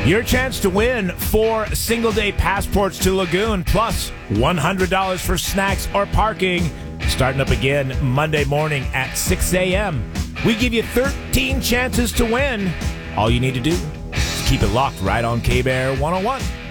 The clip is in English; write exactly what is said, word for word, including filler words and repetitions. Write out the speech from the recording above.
Your chance to win four single-day passports to Lagoon, plus one hundred dollars for snacks or parking. Starting up again Monday morning at six a.m. We give you thirteen chances to win. All you need to do is keep it locked right on K-Bear one oh one.